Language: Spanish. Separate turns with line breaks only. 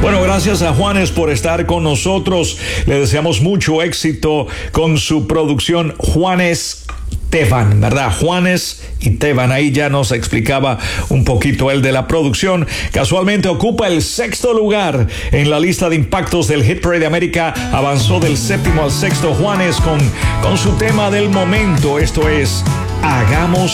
Bueno, gracias a Juanes por estar con nosotros. Le deseamos mucho éxito con su producción Juanes Teban, ¿verdad? Juanes y Teban, ahí ya nos explicaba un poquito él de la producción. Casualmente ocupa el 6º lugar en la lista de impactos del Hit Parade de América. Avanzó del 7º al 6º Juanes con su tema del momento. Esto es Hagamos